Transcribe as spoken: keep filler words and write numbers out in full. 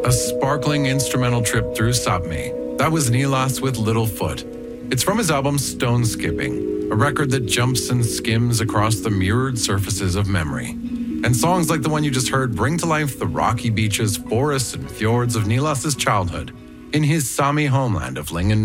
A sparkling instrumental trip through Sapmi. That was Nilas with Little Foot. It's from his album Stone Skipping, a record that jumps and skims across the mirrored surfaces of memory. And songs like the one you just heard bring to life the rocky beaches, forests, and fjords of Nilas's childhood in his Sami homeland of Lingen.